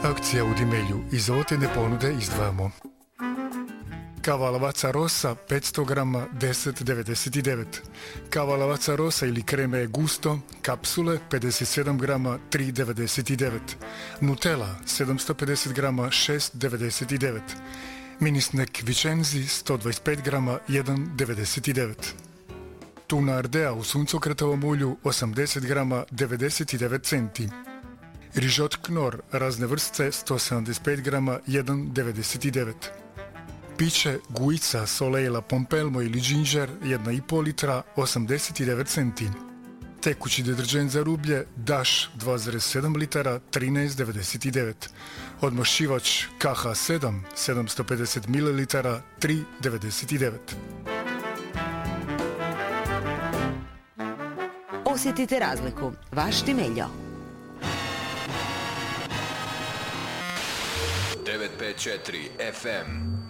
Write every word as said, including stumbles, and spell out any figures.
Akcija u Dimelju. Iz ovotene ponude izdvajamo kava Lavazza Rossa petsto grama deset devedeset devet, kava Lavazza Rossa ili kreme Gusto kapsule pedeset sedam grama tri devedeset devet, Nutella sedamsto pedeset grama šest devedeset devet, mini snack Vicenzi sto dvadeset pet grama jedan devedeset devet, tuna Ardea u suncokretovom ulju osamdeset grama devedeset devet centi, rižot Knorr razne vrste sto sedamdeset pet grama jedan devedeset devet, piće Guica Soleila Pompelmo ili Ginger jedna i pol litra osamdeset devet centi, tekući deterđent za rublje Dash dva zarez sedam litara trinaest devedeset devet, odmošćivač K H sedam sedamsto pedeset mililitara tri devedeset devet. Osjetite razliku. Vaš Dimeljo. devet pet četiri F M